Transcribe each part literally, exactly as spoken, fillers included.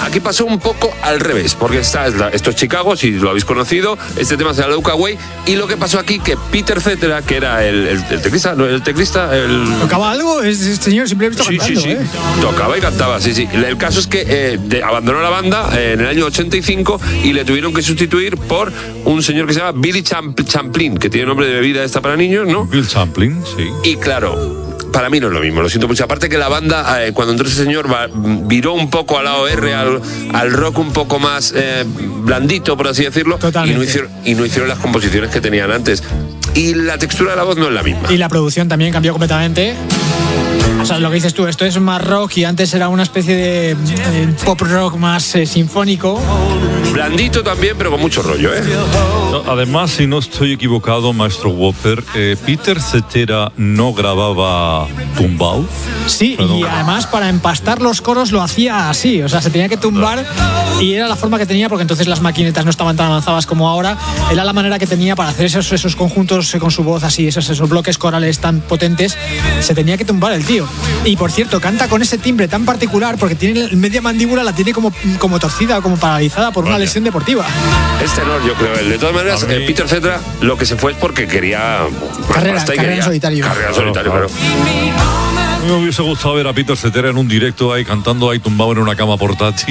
aquí pasó un poco al revés, porque está, esto es Chicago, si lo habéis conocido, este tema se llama Look Away, y lo que pasó aquí, que Peter Cetera, que era el, el, el teclista, no, el teclista, el... ¿Tocaba algo? Este señor siempre he visto sí, cantando, sí, sí, ¿eh? Tocaba y cantaba, sí, sí. El caso es que eh, de, abandonó la banda eh, en el año ochenta y cinco y le tuvieron que sustituir por un señor que se llama Billy Champ- Champlin, que tiene nombre de bebida esta para niños, ¿no? Bill Champlin, sí. Y claro, para mí no es lo mismo, lo siento mucho. Aparte que la banda, eh, cuando entró ese señor, va, viró un poco al lado R, al, al rock un poco más eh, blandito, por así decirlo, y no, hicieron, y no hicieron las composiciones que tenían antes. Y la textura de la voz no es la misma. Y la producción también cambió completamente. O sea, lo que dices tú, esto es más rock y antes era una especie de, de pop rock más eh, sinfónico. Blandito también, pero con mucho rollo, ¿eh? No, además, si no estoy equivocado, maestro Whopper, eh, Peter Cetera no grababa tumbao. Sí, Perdón. Y además para empastar los coros lo hacía así, o sea, se tenía que tumbar y era la forma que tenía, porque entonces las maquinetas no estaban tan avanzadas como ahora, era la manera que tenía para hacer esos, esos conjuntos con su voz así, esos, esos bloques corales tan potentes, se tenía que tumbar el tío. Y por cierto, canta con ese timbre tan particular porque tiene media mandíbula, la tiene como, como torcida, como paralizada por una Vaya. lesión deportiva. Es tenor, yo creo. De todas maneras, eh, Peter Cetera lo que se fue es porque quería carrera, carrera quería, en solitario. Carrera en solitario, claro. Me hubiese gustado ver a Peter Cetera en un directo ahí cantando ahí tumbado en una cama portátil.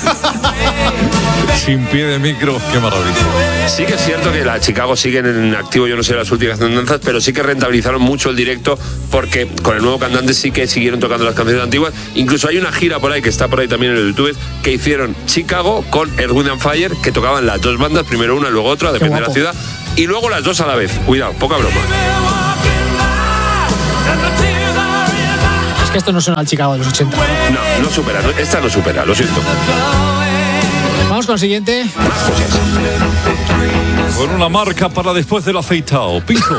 Sin pie de micro, qué maravilla. Sí que es cierto que la Chicago siguen en activo, yo no sé las últimas tendencias, pero sí que rentabilizaron mucho el directo porque con el nuevo cantante sí que siguieron tocando las canciones antiguas. Incluso hay una gira por ahí, que está por ahí también en el YouTube, que hicieron Chicago con Earth, Wind and Fire, que tocaban las dos bandas, primero una, luego otra, depende de la ciudad, y luego las dos a la vez. Cuidado, poca broma. Es que esto no suena al Chicago de los ochenta. No, no supera, no, esta no supera, lo siento. Vamos con el siguiente. Más cosas. Con una marca para después del afeitado, Pink Floyd.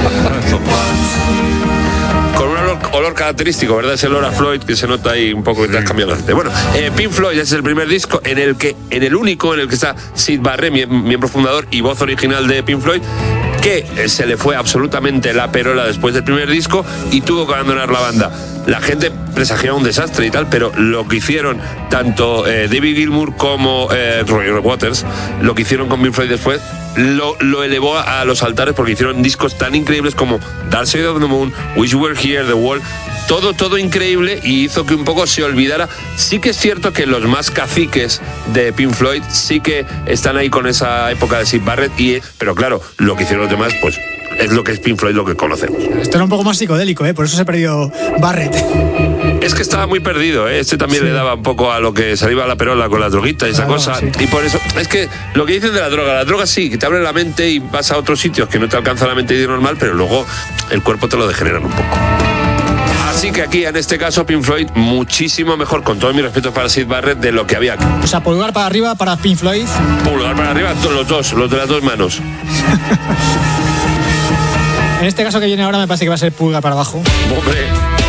Con un olor, olor característico, ¿verdad? Ese olor a Floyd que se nota ahí un poco que te has cambiado la gente. Bueno, eh, Pink Floyd es el primer disco en el que, en el único en el que está Syd Barrett, miembro fundador y voz original de Pink Floyd, que se le fue absolutamente la perola después del primer disco y tuvo que abandonar la banda. La gente presagiaba un desastre y tal, pero lo que hicieron tanto eh, David Gilmour como eh, Roy Waters, lo que hicieron con Pink Floyd después, lo, lo elevó a los altares porque hicieron discos tan increíbles como Dark Side of the Moon, Wish You Were Here, The Wall. Todo, todo increíble y hizo que un poco se olvidara. Sí que es cierto que los más caciques de Pink Floyd sí que están ahí con esa época de Syd Barrett, y, pero claro, lo que hicieron los demás, pues es lo que es Pink Floyd, lo que conocemos. Esto era un poco más psicodélico, ¿eh? Por eso se perdió Barrett. Es que estaba muy perdido, ¿eh? Este también sí le daba un poco a lo que se iba a la perola con la droguita y esa claro, cosa. Sí. Y por eso, es que lo que dicen de la droga, la droga sí, que te abre la mente y vas a otros sitios que no te alcanza la mente y normal, pero luego el cuerpo te lo degeneran un poco. Así que aquí, en este caso, Pink Floyd, muchísimo mejor, con todo mi respeto para Syd Barrett, de lo que había aquí. O sea, pulgar para arriba para Pink Floyd. Pulgar para arriba, los dos, los de las dos manos. En este caso que viene ahora me parece que va a ser pulgar para abajo. Hombre.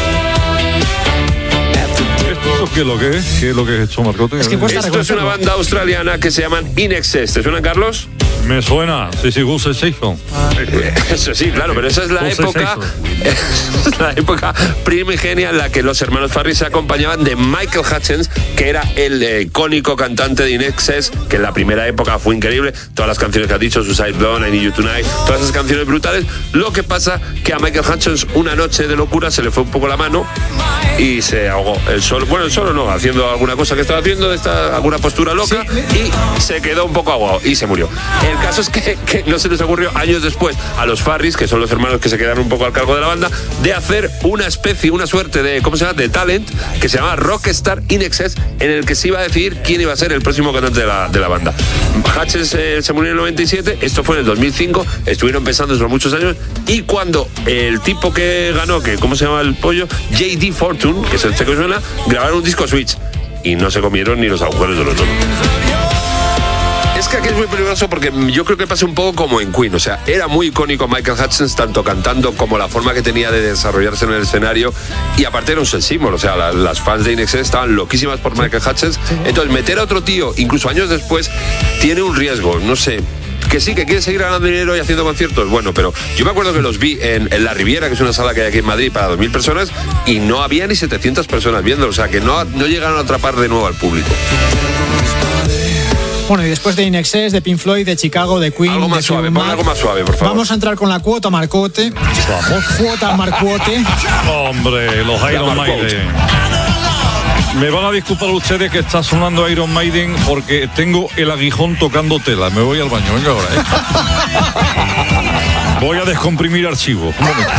¿Esto qué es lo que es? ¿Qué es lo que es esto, Marcote? Es que cuesta Esto es una banda australiana que se llaman In Excess. ¿Te suena, Carlos? Me suena, sí, sí, Goose Station. Eso sí, claro, pero esa es la Goose época esa es la época primigenia en la que los hermanos Farris se acompañaban de Michael Hutchence, que era el eh, icónico cantante de In Excess, que en la primera época fue increíble. Todas las canciones que has dicho, Suicide Blonde, I Need You Tonight, todas esas canciones brutales. Lo que pasa que a Michael Hutchence una noche de locura se le fue un poco la mano y se ahogó. El solo, bueno, el solo no, haciendo alguna cosa que estaba haciendo, esta, alguna postura loca, sí, y se quedó un poco ahogado y se murió. El caso es que, que no se les ocurrió años después a los Farris, que son los hermanos que se quedaron un poco al cargo de la banda, de hacer una especie, una suerte de, ¿cómo se llama?, de talent, que se llama Rockstar In Excess, en el que se iba a decidir quién iba a ser el próximo cantante de la, de la banda. Hutchence eh, se murió en el noventa y siete, esto fue en el dos mil cinco, estuvieron pensando eso muchos años, y cuando el tipo que ganó, que ¿cómo se llama el pollo?, J D Fortune, que es el que suena, grabaron un disco Switch, y no se comieron ni los agujeros de los dos. Es que aquí es muy peligroso porque yo creo que pasa un poco como en Queen, o sea, era muy icónico Michael Hutchence, tanto cantando como la forma que tenía de desarrollarse en el escenario, y aparte era un símbolo, o sea, la, las fans de In Excess estaban loquísimas por Michael Hutchence, entonces meter a otro tío, incluso años después, tiene un riesgo, no sé. que sí, que quieren seguir ganando dinero y haciendo conciertos, bueno, pero yo me acuerdo que los vi en, en La Riviera, que es una sala que hay aquí en Madrid para dos mil personas, y no había ni setecientas personas viendo, o sea que no, no llegaron a atrapar de nuevo al público. Bueno, y después de In Excess, de Pink Floyd, de Chicago, de Queen, algo más de suave, pon algo más suave, por favor. Vamos a entrar con la cuota Marcote. Vamos. Cuota Marcote. Hombre, los Iron Maiden. Me van a disculpar ustedes que está sonando Iron Maiden porque tengo el aguijón tocando tela. Me voy al baño, venga ahora. ¿eh? Voy a descomprimir archivos. Un momento.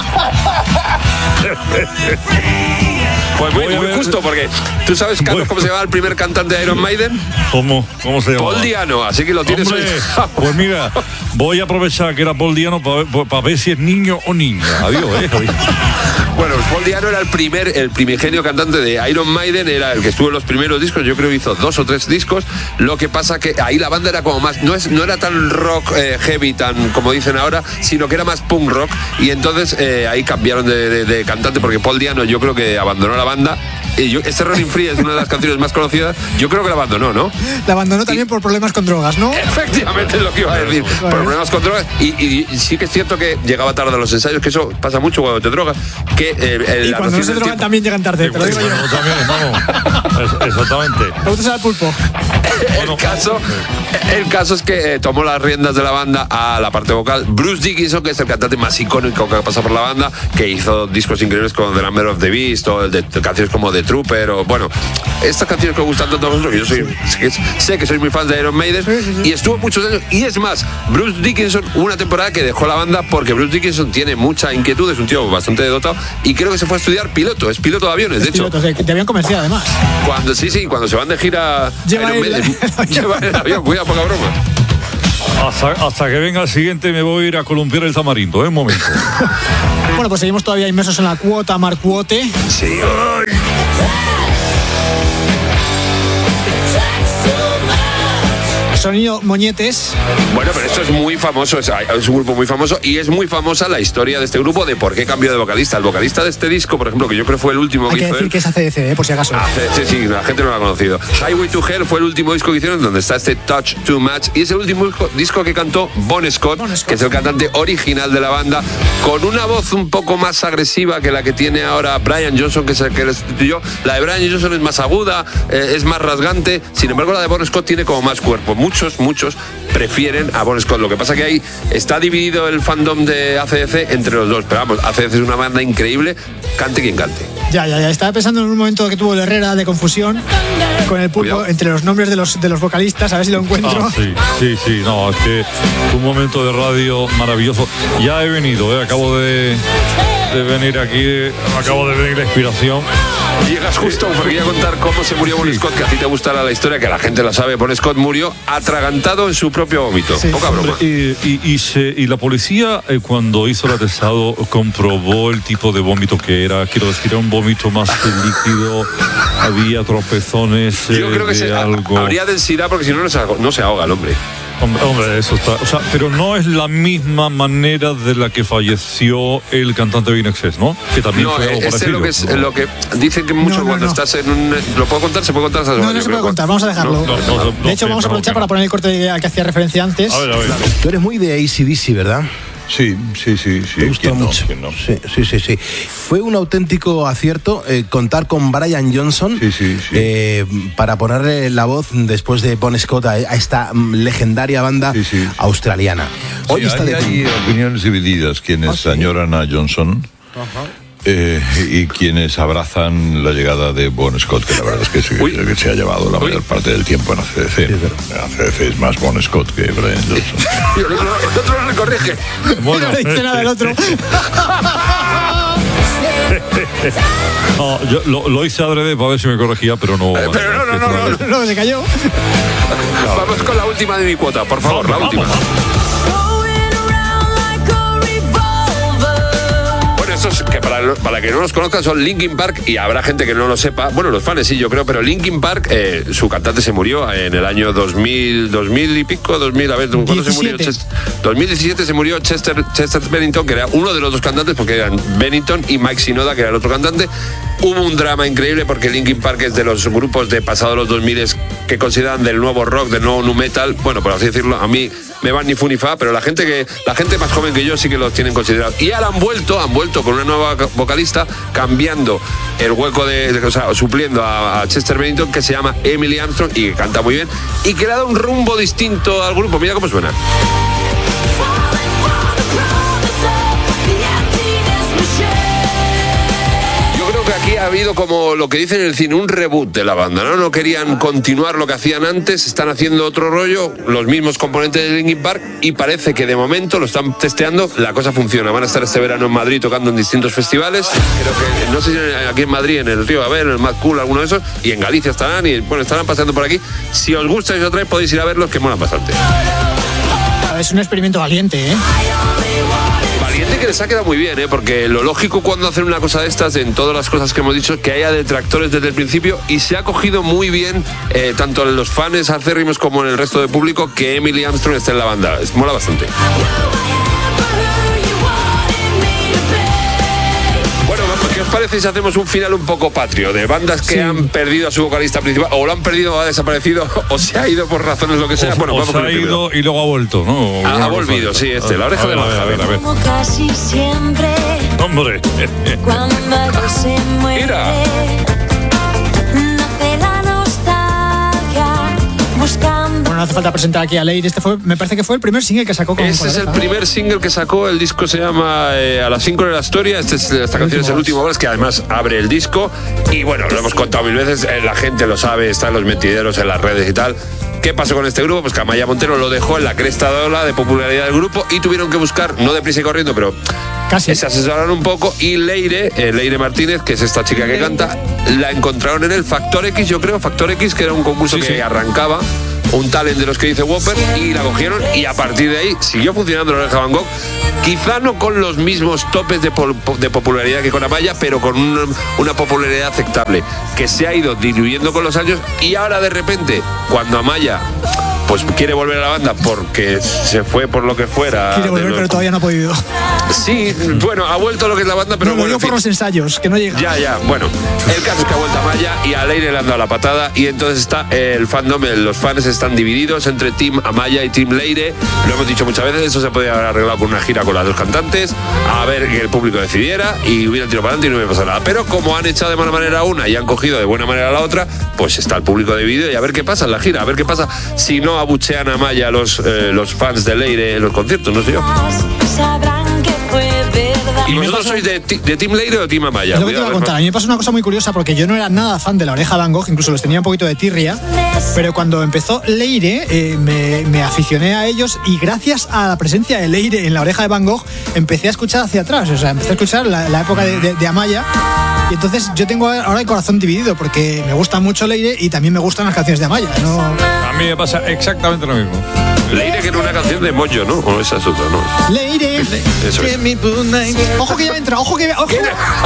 Pues muy, muy justo, porque tú sabes, Carlos, voy. ¿Cómo se llama el primer cantante de Iron Maiden? ¿Cómo? ¿Cómo se llama? Paul Diano, así que lo tienes hoy. Pues mira, voy a aprovechar que era Paul Diano para ver, para ver si es niño o niña. Adiós, eh. Adiós. Bueno, Paul Diano era el primer, el primigenio cantante de Iron Maiden, era el que estuvo en los primeros discos, yo creo que hizo dos o tres discos, lo que pasa que ahí la banda era como más, no, es, no era tan rock eh, heavy, tan como dicen ahora, sino que era más punk rock, y entonces eh, ahí cambiaron de, de, de cantante, porque Paul Diano yo creo que abandonó la banda. Y yo, este Running Free es una de las canciones más conocidas. Yo creo que la abandonó, ¿no? La abandonó también y, por problemas con drogas, ¿no? Efectivamente es lo que iba a decir. Por problemas con drogas. Y, y, y sí que es cierto que llegaba tarde a los ensayos, que eso pasa mucho cuando te drogas. Que, eh, y cuando no se drogan tiempo... también llegan tarde, te lo digo yo. También, vamos. Exactamente. ¿Te gusta el pulpo? El caso, el caso es que eh, tomó las riendas de la banda a la parte vocal Bruce Dickinson, que es el cantante más icónico que ha pasado por la banda, que hizo discos increíbles como The Number of the Beast o de, de canciones como The Trooper, o bueno, estas canciones que os gustan tanto a vosotros, que yo soy, sé, sé que sois muy fans de Iron Maiden, sí, sí, sí. Y estuvo muchos años, y es más, Bruce Dickinson hubo una temporada que dejó la banda porque Bruce Dickinson tiene mucha inquietud, es un tío bastante dotado, y creo que se fue a estudiar piloto, es piloto de aviones, es de piloto, hecho. De avión comercial, además. Cuando, sí, sí, cuando se van de gira lleva Iron Maiden, el, lleva el avión, cuidado, poca broma. Hasta, hasta que venga el siguiente me voy a ir a columpiar el tamarindo, ¿eh? Un momento. Bueno, pues seguimos todavía inmersos en la cuota Marcuote. Sí. Ay. Sonido Moñetes. Bueno, pero esto es muy famoso, es, es un grupo muy famoso, y es muy famosa la historia de este grupo, de por qué cambió de vocalista. El vocalista de este disco, por ejemplo, que yo creo fue el último Hay que, que hizo decir él, que es A C D C, ¿eh? Por si acaso. A C D C, sí, la gente no lo ha conocido. Highway to Hell fue el último disco que hicieron, donde está este Touch Too Much, y es el último disco, disco que cantó Bon Scott, bon Scott, que es el cantante original de la banda, con una voz un poco más agresiva que la que tiene ahora Brian Johnson, que es el que le sustituyó. La de Brian Johnson es más aguda, eh, es más rasgante, sin embargo la de Bon Scott tiene como más cuerpo. Muchos, muchos prefieren a Bon Scott. Lo que pasa que ahí está dividido el fandom de A C D C entre los dos, pero vamos, A C D C es una banda increíble, cante quien cante. Ya, ya, ya, estaba pensando en un momento que tuvo el Herrera de confusión con el pulpo. Cuidado. Entre los nombres de los de los vocalistas, a ver si lo encuentro. Ah, sí, sí, sí, no, es que un momento de radio maravilloso. Ya he venido, eh, acabo de, de venir aquí, acabo de venir la inspiración. Llegas justo porque voy a contar cómo se murió Bon Scott, que a ti te gustará la historia, que la gente la sabe. Bon Scott murió atragantado en su propio vómito. Sí. Poca broma. Y, y, y, se, y la policía, eh, cuando hizo el atestado, comprobó el tipo de vómito que era. Quiero decir, era un vómito más líquido, había tropezones. Eh, Yo creo que de se, algo. habría densidad, porque si no, no se, no se ahoga el hombre. Hombre, hombre, eso está. O sea, pero no es la misma manera de la que falleció el cantante de In Excess, ¿no? Que también no, fue algo este parecido. Lo que, es, no. lo que dicen que mucho no, no, cuando no. estás en un. ¿Lo puedo contar? ¿Se puede contar? No, no, no se puede contar, vamos a dejarlo. No, no, no, de hecho, no, vamos a aprovechar para poner el corte de idea al que hacía referencia antes. A ver, a ver. Tú eres muy de A C D C, ¿verdad? Sí, sí, sí, sí. Me gusta mucho. No, no? Sí, sí, sí, sí. Fue un auténtico acierto eh, contar con Brian Johnson sí, sí, sí. Eh, para ponerle la voz después de Bon Scott a, a esta legendaria banda sí, sí. australiana. Hoy sí, está hay, de... hay opiniones divididas. Quienes ¿Ah, sí? añoran a Johnson. Ajá. Eh, y quienes abrazan la llegada de Bon Scott, que la verdad es que se, que se ha llevado la Uy. mayor parte del tiempo en A C D C. Sí, A C D C es más Bon Scott que Brian Johnson. el, otro, el otro no le corrige. Bueno, no dice nada el otro. No, yo lo, lo hice adrede para ver si me corregía, pero no. Eh, pero no, no, no, no, no, no, se cayó. Vamos con la última de mi cuota, por favor, vamos, la última. Vamos. Estos que para, para que no los conozcan son Linkin Park, y habrá gente que no lo sepa, bueno, los fans sí, yo creo, pero Linkin Park, eh, su cantante se murió en el año dos mil, dos mil y pico, dos mil, a ver, ¿cuándo se murió? dos mil diecisiete se murió Chester, Chester Bennington, que era uno de los dos cantantes, porque eran Bennington y Mike Shinoda, que era el otro cantante. Hubo un drama increíble porque Linkin Park es de los grupos de pasado los dos mil que consideran del nuevo rock, del nuevo nu metal, bueno, por así decirlo. A mí me van ni fu ni fa, pero la gente que la gente más joven que yo sí que los tienen considerados. Y ahora han vuelto, han vuelto con una nueva vocalista, cambiando el hueco de, de o sea, supliendo a, a Chester Bennington, que se llama Emily Armstrong y que canta muy bien y que le ha dado un rumbo distinto al grupo. Mira cómo suena. Aquí ha habido, como lo que dicen en el cine, un reboot de la banda, ¿no? No querían continuar lo que hacían antes, están haciendo otro rollo, los mismos componentes de Linkin Park, y parece que de momento lo están testeando, la cosa funciona. Van a estar este verano en Madrid tocando en distintos festivales, creo que, no sé si aquí en Madrid, en el Río a ver, en el Mad Cool, alguno de esos, y en Galicia estarán, y bueno, estarán pasando por aquí. Si os gusta y os atrae, podéis ir a verlos, que molan bastante. Es un experimento valiente, ¿eh? Valiente, que les ha quedado muy bien, ¿eh? Porque lo lógico cuando hacen una cosa de estas, en todas las cosas que hemos dicho, que haya detractores desde el principio, y se ha cogido muy bien, eh, tanto en los fans acérrimos como en el resto del público, que Emily Armstrong esté en la banda. Es, mola bastante. ¿Qué os parece si hacemos un final un poco patrio de bandas que sí. han perdido a su vocalista principal, o lo han perdido o ha desaparecido, o se ha ido por razones lo que sea? O, bueno, o vamos se ha ido y luego ha vuelto, ¿no? Ha, ha volvido, sí, este, la oreja de Van Halen. A ver, a ver. Casi siempre. Hombre. Cuando algo se muere. Mira. Nace la nostalgia buscando. Bueno, no hace falta presentar aquí a Leire. Este fue, me parece que fue el primer single que sacó con Ese es el primer single que sacó. El disco se llama eh, A las cinco de la historia. Este es, esta canción es el último vals, que además abre el disco. Y bueno, lo hemos contado mil veces. Eh, la gente lo sabe, está en los mentideros, en las redes y tal. ¿Qué pasó con este grupo? Pues que Amaya Montero lo dejó en la cresta de ola de popularidad del grupo y tuvieron que buscar, no deprisa y corriendo, pero casi se asesoraron un poco, y Leire, eh, Leire Martínez, que es esta chica que canta, la encontraron en el Factor X, yo creo, Factor X, que era un concurso sí, que sí. arrancaba, un talent de los que dice Whopper, y la cogieron, y a partir de ahí siguió funcionando la oreja Van Gogh, quizá no con los mismos topes de, po de popularidad que con Amaya, pero con una, una popularidad aceptable, que se ha ido diluyendo con los años, y ahora de repente, cuando Amaya pues quiere volver a la banda porque se fue por lo que fuera. Quiere volver, los... pero todavía no ha podido. Sí, bueno, ha vuelto lo que es la banda, pero no, bueno. Lo digo por los ensayos, que no llega. Ya, ya, bueno. El caso es que ha vuelto a Amaya y a Leire le han dado la patada, y entonces está el fandom, los fans están divididos entre Team Amaya y Team Leire. Lo hemos dicho muchas veces, eso se podía haber arreglado con una gira con las dos cantantes, a ver que el público decidiera y hubiera tirado para adelante y no hubiera pasado nada. Pero como han echado de mala manera a una y han cogido de buena manera a la otra, pues está el público dividido, y a ver qué pasa en la gira, a ver qué pasa si no abuchean a Amaya a los, eh, los fans de Leire en los conciertos, no sé yo. ¿Y vosotros sois de, de Team Leire o de Team Amaya? Es lo que te voy a contar. A mí me pasa una cosa muy curiosa, porque yo no era nada fan de la oreja Van Gogh, incluso les tenía un poquito de tirria, pero cuando empezó Leire eh, me, me aficioné a ellos, y gracias a la presencia de Leire en la oreja de Van Gogh empecé a escuchar hacia atrás, o sea, empecé a escuchar la, la época de, de, de Amaya. Y entonces yo tengo ahora el corazón dividido, porque me gusta mucho Leire y también me gustan las canciones de Amaya, ¿no? A mí me pasa exactamente lo mismo. Leire, que era una canción de Moyo, ¿no? O esa es otra, ¿no? Leire. Eso es. Ojo que ya entra, ojo que... Ojo.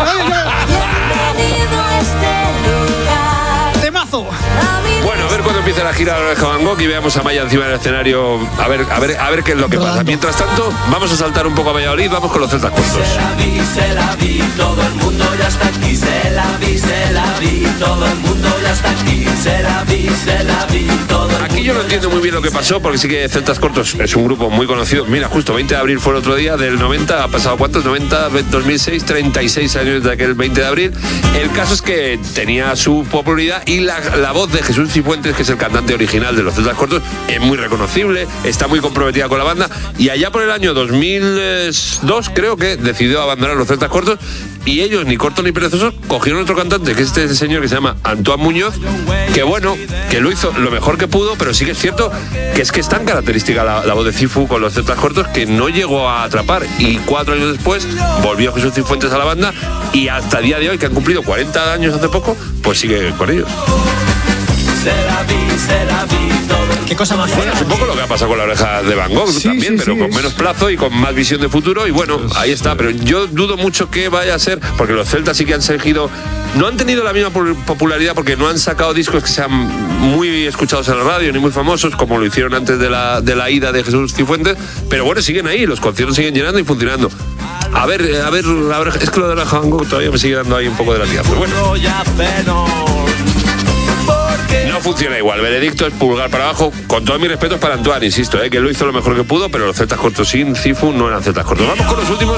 ¡Temazo! Bueno, a ver cuándo empieza la gira de la oreja Van Gogh y veamos a Amaya encima del escenario, a ver, a ver, a ver qué es lo que pasa. Mientras tanto, vamos a saltar un poco a Valladolid, vamos con los Celtas Cortos. Se la vi, se la vi, todo el mundo ya está aquí. Se la vi, se la vi, todo el mundo ya está aquí. Se la vi, se la vi, todo el mundo. Aquí yo no entiendo muy bien lo que pasó, porque sí que Celtas Cortos es un grupo muy conocido. Mira, justo veinte de abril fue el otro día del noventa, ha pasado ¿cuántos? noventa, dos mil seis, treinta y seis años de aquel veinte de abril. El caso es que tenía su popularidad, y la, la voz de Jesús Cifuentes, que es el cantante original de los Celtas Cortos, es muy reconocible, está muy comprometida con la banda, y allá por el año dos mil dos creo que decidió abandonar los Celtas Cortos, y ellos, ni cortos ni perezosos, cogieron otro cantante, que es este señor que se llama Antoine Muñoz, que bueno, que lo hizo lo mejor que pudo, pero sí que es cierto que es que es tan característica la, la voz de Cifu con los Celtas Cortos que no llegó a atrapar, y cuatro años después volvió Jesús Cifuentes a la banda, y hasta el día de hoy, que han cumplido cuarenta años hace poco, pues sigue con ellos. Se la vi, se la vi, todo. Qué cosa más Bueno, fea. es un poco lo que ha pasado con la oreja de Van Gogh, Sí, también, sí, pero sí, con es- menos plazo y con más visión de futuro, y bueno, ahí está, pero yo dudo mucho que vaya a ser, porque los celtas sí que han seguido, no han tenido la misma pol- popularidad porque no han sacado discos que sean muy escuchados en la radio ni muy famosos, como lo hicieron antes de la, de la ida de Jesús Cifuentes, pero bueno, siguen ahí, los conciertos siguen llenando y funcionando. A ver, a ver, la oreja, es que lo de la Van Gogh todavía me sigue dando ahí un poco de la tía, pero bueno. Ya peno. Porque No no funciona igual. Veredicto es pulgar para abajo. Con todos mis respetos para Antoine, insisto, ¿eh? que él lo hizo lo mejor que pudo, pero los celtas cortos sin Cifu no eran celtas cortos. Vamos con los últimos